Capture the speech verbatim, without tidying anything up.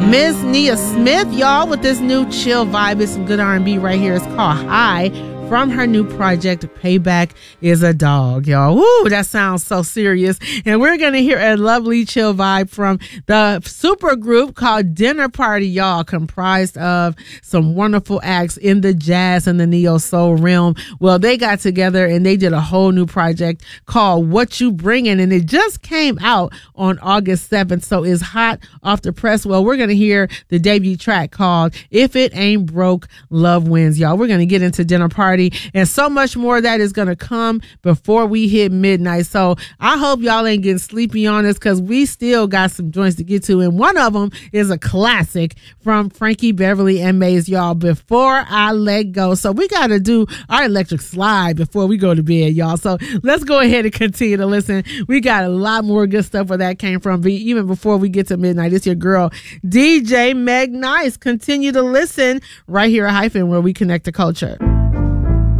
Miss Nia Smith, y'all, with this new chill vibe. It's some good R and B right here. It's called High, from her new project, Payback is a Dog, y'all. Woo, that sounds so serious. And we're going to hear a lovely chill vibe from the super group called Dinner Party, y'all, comprised of some wonderful acts in the jazz and the neo soul realm. Well, they got together and they did a whole new project called What You Bringin', and it just came out on August seventh, so it's hot off the press. Well, we're going to hear the debut track called If It Ain't Broke, Love Wins, y'all. We're going to get into Dinner Party and so much more that is going to come before we hit midnight. So I hope y'all ain't getting sleepy on us, because we still got some joints to get to. And one of them is a classic from Frankie Beverly and Maze, y'all, Before I Let Go. So we got to do our electric slide before we go to bed, y'all. So let's go ahead and continue to listen. We got a lot more good stuff where that came from. But even before we get to midnight, it's your girl, D J Meg Nice. Continue to listen right here at Hyphen, where we connect the culture.